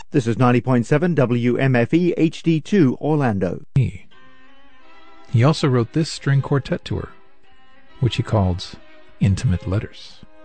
This is 90.7 WMFE HD2 Orlando. He also wrote this string quartet to her, which he called Intimate Letters.